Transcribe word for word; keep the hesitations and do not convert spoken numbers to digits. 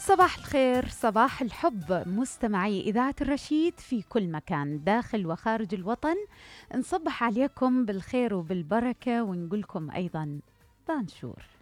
صباح الخير، صباح الحب، مستمعي إذاعة الرشيد في كل مكان داخل وخارج الوطن. نصبح عليكم بالخير وبالبركة ونقولكم أيضا بانشور.